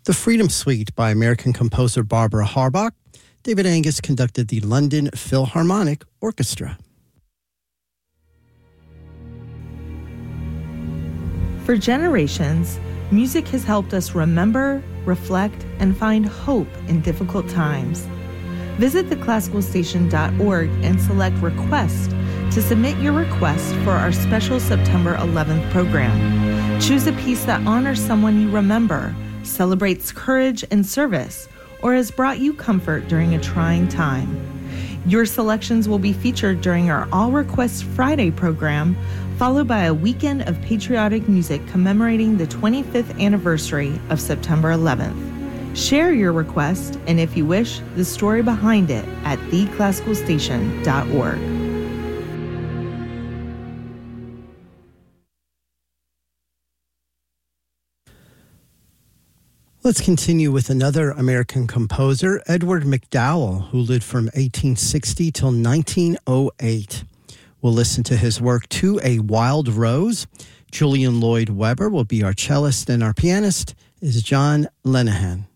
The Freedom Suite by American composer Barbara Harbach. David Angus conducted the London Philharmonic Orchestra. For generations, music has helped us remember, reflect, and find hope in difficult times. Visit theclassicalstation.org and select Request to submit your request for our special September 11th program. Choose a piece that honors someone you remember, celebrates courage and service, or has brought you comfort during a trying time. Your selections will be featured during our All Requests Friday program, followed by a weekend of patriotic music commemorating the 25th anniversary of September 11th. Share your request, and if you wish, the story behind it at theclassicalstation.org. Let's continue with another American composer, Edward MacDowell, who lived from 1860 till 1908. We'll listen to his work, To a Wild Rose. Julian Lloyd Webber will be our cellist, and our pianist is John Lenihan.